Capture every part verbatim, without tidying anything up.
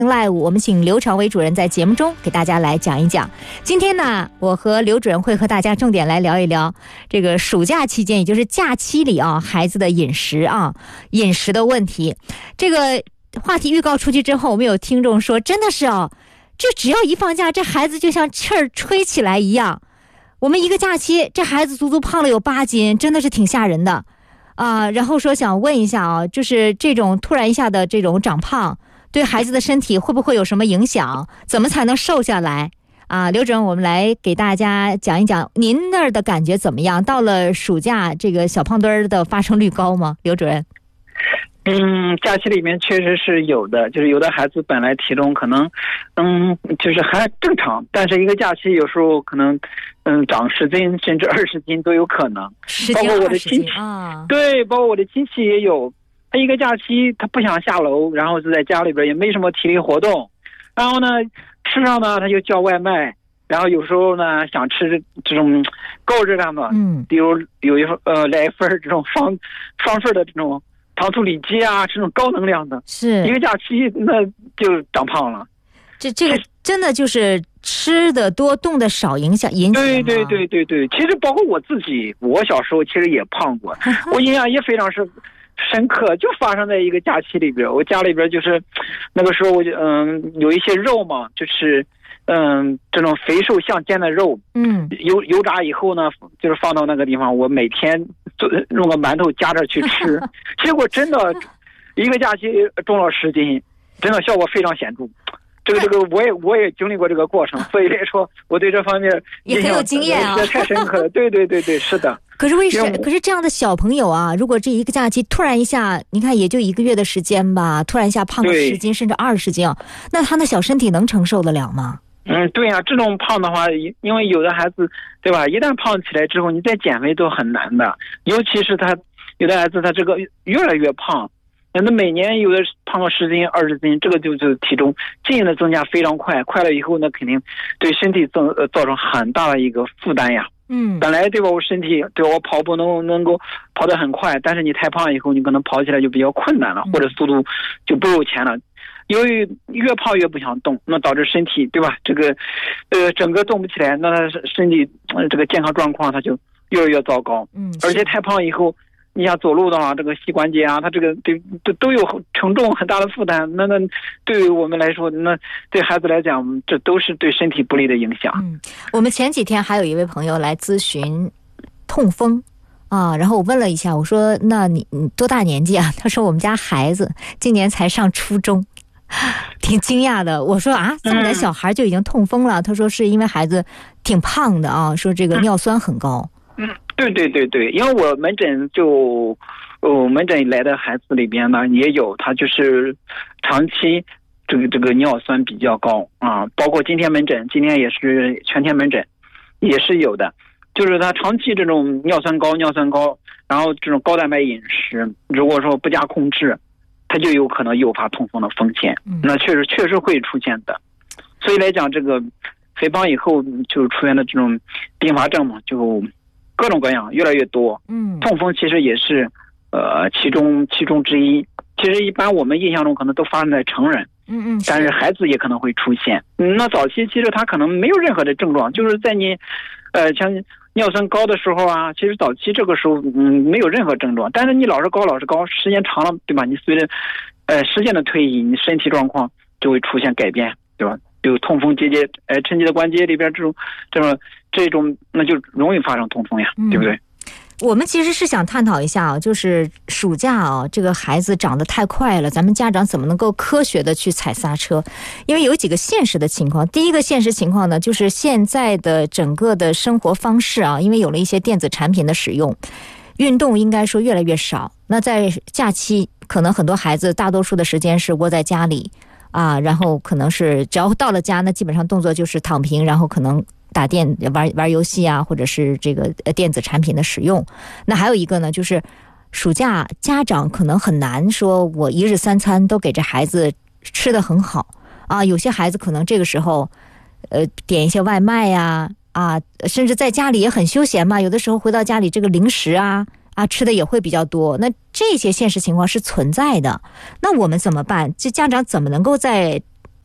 Live， 我们请刘长伟主任在节目中给大家来讲一讲。今天呢，我和刘主任会和大家重点来聊一聊这个暑假期间，也就是假期里啊，孩子的饮食啊，饮食的问题。这个话题预告出去之后，我们有听众说，真的是哦，这只要一放假，这孩子就像气儿吹起来一样。我们一个假期，这孩子足足胖了有八斤，真的是挺吓人的啊。然后说想问一下啊，就是这种突然一下的这种长胖，对孩子的身体会不会有什么影响？怎么才能瘦下来啊？刘主任，我们来给大家讲一讲，您那儿的感觉怎么样？到了暑假，这个小胖墩儿的发生率高吗？刘主任？ 嗯，假期里面确实是有的，就是有的孩子本来体重可能，嗯，就是还正常，但是一个假期有时候可能，嗯，长十斤甚至二十斤都有可能。 十斤包括我的亲戚啊， 对，包括我的亲戚也有。他一个假期他不想下楼，然后就在家里边也没什么体力活动，然后呢吃上呢他就叫外卖，然后有时候呢想吃这种高热量的，嗯，比如有一份呃来一份这种双双份的这种糖醋里脊啊，这种高能量的， 是一个假期那就长胖了。 这这个真的就是吃的多动的少影响引起的吗？ 对对对对对，其实包括我自己，我小时候其实也胖过，我印象也非常是深刻，就发生在一个假期里边。我家里边就是那个时候我就嗯有一些肉嘛，就是嗯这种肥瘦相间的肉，嗯油油炸以后呢就是放到那个地方，我每天做用个馒头夹着去吃结果真的一个假期重了十斤，真的效果非常显著。这个这个我也我也经历过这个过程，所以来说我对这方面也很有经验啊， 太深刻了。对对对对，是的。 可是为什么？可是这样的小朋友啊，如果这一个假期突然一下，你看也就一个月的时间吧，突然一下胖个十斤甚至二十斤，那他的小身体能承受得了吗？ 嗯，对呀、啊，这种胖的话，因为有的孩子，对吧？一旦胖起来之后，你再减肥都很难的，尤其是他有的孩子，他这个越来越胖。那每年有的胖个十斤、二十斤，这个就就体重进一步的增加非常快，快了以后呢，肯定对身体增呃造成很大的一个负担呀。嗯，本来对吧，我身体对我跑步能能够跑得很快，但是你太胖以后，你可能跑起来就比较困难了，或者速度就不如前了。由于越胖越不想动，那导致身体对吧，这个呃整个动不起来，那他身体、呃、这个健康状况它就越来越糟糕。嗯，而且太胖以后。你想走路的话，这个膝关节啊，它这个对都都有承重很大的负担。那那对于我们来说，那对孩子来讲，这都是对身体不利的影响。 嗯，我们前几天还有一位朋友来咨询痛风啊，然后我问了一下，我说：“那你你多大年纪啊？”他说：“我们家孩子今年才上初中。”挺惊讶的。我说：“啊，这么点小孩就已经痛风了？”他说：“是因为孩子挺胖的啊，说这个尿酸很高。” 嗯，对对对对，因为我门诊就，呃，门诊来的孩子里边呢也有，他就是长期这个这个尿酸比较高啊，包括今天门诊，今天也是全天门诊，也是有的，就是他长期这种尿酸高，尿酸高，然后这种高蛋白饮食，如果说不加控制，它就有可能诱发痛风的风险，那确实确实会出现的。所以来讲，这个肥胖以后就出现的这种并发症嘛，就。各种各样越来越多，嗯，痛风其实也是，呃，其中其中之一。其实一般我们印象中可能都发生在成人，嗯嗯，但是孩子也可能会出现。嗯，那早期其实他可能没有任何的症状，就是在你，呃，像尿酸高的时候啊，其实早期这个时候，嗯，没有任何症状。但是你老是高，老是高，时间长了，对吧？你随着，呃，时间的推移，你身体状况就会出现改变，对吧？有痛风结节，呃，抻节的关节里边这种这种这种，那就容易发生痛风呀，对不对？ 我们其实是想探讨一下啊，就是暑假啊，这个孩子长得太快了，咱们家长怎么能够科学的去踩刹车？因为有几个现实的情况。第一个现实情况呢，就是现在的整个的生活方式啊，因为有了一些电子产品的使用，运动应该说越来越少。那在假期，可能很多孩子大多数的时间是窝在家里。啊，然后可能是只要到了家，那基本上动作就是躺平，然后可能打电玩玩游戏啊，或者是这个电子产品的使用。那还有一个呢，就是暑假家长可能很难说我一日三餐都给这孩子吃得很好啊，有些孩子可能这个时候呃点一些外卖呀 啊, 啊，甚至在家里也很休闲嘛，有的时候回到家里这个零食啊啊吃的也会比较多。那这些现实情况是存在的，那我们怎么办？这家长怎么能够在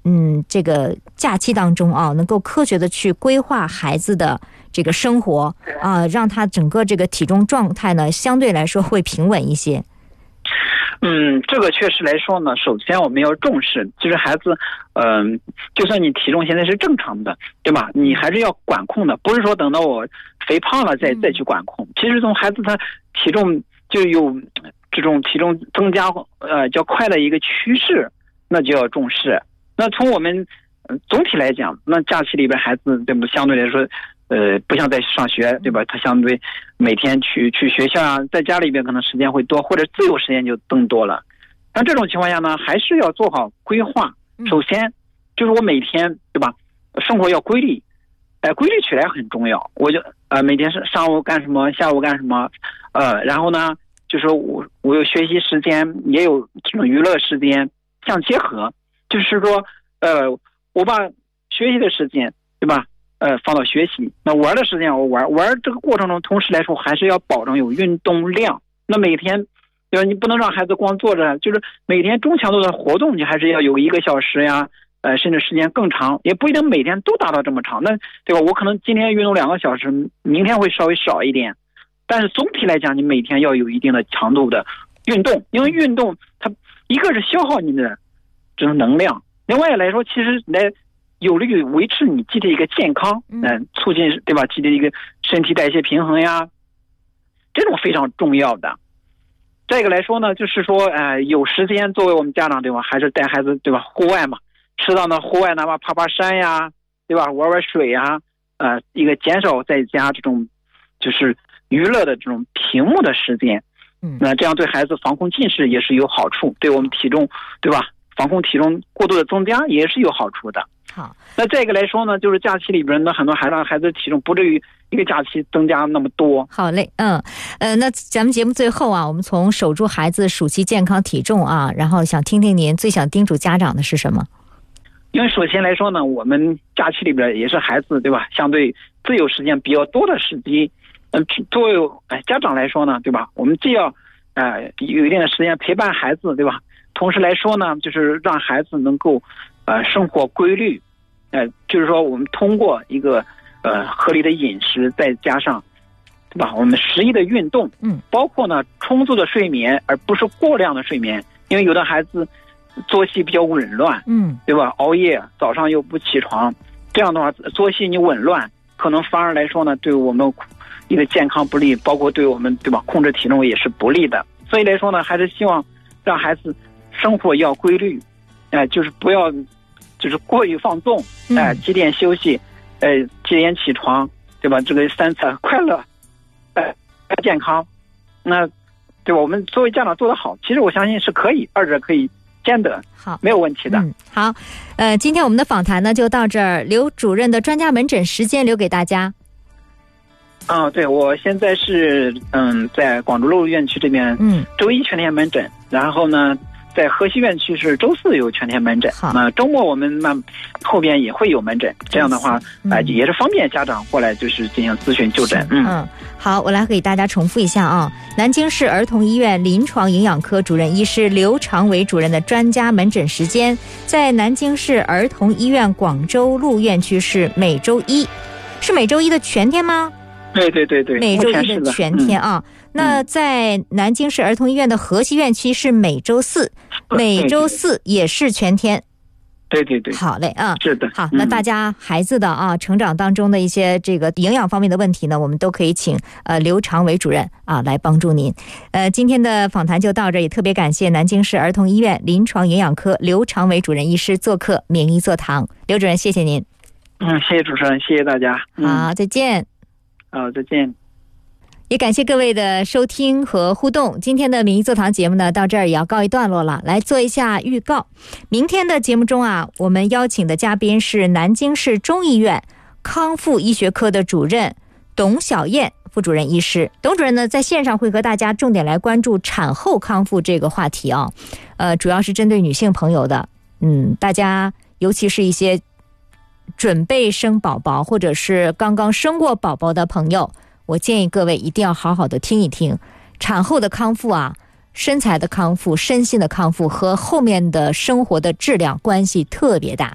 嗯这个假期当中啊，能够科学的去规划孩子的这个生活啊，让他整个这个体重状态呢相对来说会平稳一些。 嗯，这个确实来说呢，首先我们要重视，就是孩子，嗯、呃，就算你体重现在是正常的，对吧？你还是要管控的，不是说等到我肥胖了再再去管控。其实从孩子他体重就有这种体重增加呃较快的一个趋势，那就要重视。那从我们、呃、总体来讲，那假期里边孩子对不对？相对来说。呃，不像在上学，对吧？他相对每天去去学校啊，在家里边可能时间会多，或者自由时间就更多了。但这种情况下呢，还是要做好规划。首先，就是我每天，对吧？生活要规律，哎、呃，规律起来很重要。我就呃每天是上午干什么，下午干什么，呃，然后呢，就是我我有学习时间，也有这种娱乐时间相结合。就是说，呃，我把学习的时间，对吧？呃，放到学习，那玩的时间我玩玩这个过程中，同时来说还是要保证有运动量。那每天，对吧？你不能让孩子光坐着，就是每天中强度的活动，你还是要有一个小时呀，呃，甚至时间更长，也不一定每天都达到这么长。那对吧？我可能今天运动两个小时，明天会稍微少一点，但是总体来讲，你每天要有一定的强度的运动，因为运动它一个是消耗你的这种能量，另外来说，其实来。有利于维持你机体一个健康，嗯、呃，促进对吧？机体一个身体代谢平衡呀，这种非常重要的。再一个来说呢，就是说，呃，有时间作为我们家长对吧，还是带孩子对吧，户外嘛，适当的户外，哪怕爬爬山呀，对吧，玩玩水呀，呃，一个减少在家这种就是娱乐的这种屏幕的时间，嗯，那这样对孩子防控近视也是有好处，对我们体重对吧？防控体重过度的增加也是有好处的。 好， 那再一个来说呢，就是假期里边的很多孩子孩子体重不至于一个假期增加那么多。 好嘞，嗯，呃，那咱们节目最后啊，我们从守住孩子暑期健康体重啊，然后想听听您最想叮嘱家长的是什么？ 因为首先来说呢，我们假期里边也是孩子对吧，相对自由时间比较多的时机。嗯、呃，作为哎家长来说呢，对吧？我们既要呃有一定的时间陪伴孩子，对吧？同时来说呢，就是让孩子能够呃生活规律。呃，就是说，我们通过一个呃合理的饮食，再加上，对吧？我们适宜的运动，嗯，包括呢充足的睡眠，而不是过量的睡眠。因为有的孩子作息比较紊乱，嗯，对吧？熬夜，早上又不起床，这样的话作息你紊乱，可能反而来说呢，对我们一个健康不利，包括对我们对吧控制体重也是不利的。所以来说呢，还是希望让孩子生活要规律，哎、呃，就是不要。就是过于放纵，哎、呃，几点休息，呃，几点起床，对吧？这个三餐快乐，哎、呃，健康，那对吧？我们作为家长做得好，其实我相信是可以，二者可以兼得， 好， 没有问题的。 嗯，好，呃，今天我们的访谈呢就到这儿，刘主任的专家门诊时间留给大家。 啊，对，我现在是嗯，在广州路院区这边，嗯，周一全天门诊，然后呢。在河西院区是周四有全天门诊，那周末我们那后边也会有门诊，这样的话，哎、嗯，也是方便家长过来就是进行咨询就诊。嗯嗯，好，我来给大家重复一下啊，南京市儿童医院临床营养科主任医师刘长伟主任的专家门诊时间，在南京市儿童医院广州路院区是每周一，是每周一的全天吗？ 对对对对， 每周一的全天啊。嗯，那在南京市儿童医院的河西院区是每周四，每周四也是全天。 对对对， 好嘞啊， 是的。 好，那大家孩子的啊成长当中的一些这个营养方面的问题呢，我们都可以请呃刘长伟主任啊来帮助您。呃，今天的访谈就到这儿，也特别感谢南京市儿童医院临床营养科刘长伟主任医师做客名医座堂。刘主任，谢谢您。 嗯，谢谢主持人，谢谢大家。 嗯、好，再见。 好，再见。 也感谢各位的收听和互动，今天的名医座堂节目呢到这儿也要告一段落了。来做一下预告，明天的节目中啊，我们邀请的嘉宾是南京市中医院康复医学科的主任董小燕副主任医师。董主任呢在线上会和大家重点来关注产后康复这个话题啊，呃，主要是针对女性朋友的，嗯，大家尤其是一些准备生宝宝或者是刚刚生过宝宝的朋友，我建议各位一定要好好的听一听，产后的康复啊，身材的康复，身心的康复和后面的生活的质量关系特别大。